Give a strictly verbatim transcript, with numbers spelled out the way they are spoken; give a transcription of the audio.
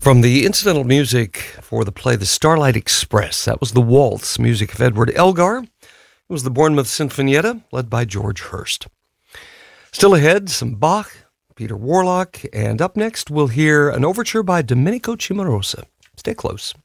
From the incidental music for the play The Starlight Express, that was the waltz, music of Edward Elgar. It was the Bournemouth Sinfonietta, led by George Hurst. Still ahead, some Bach, Peter Warlock, and up next we'll hear an overture by Domenico Cimarosa. Stay close.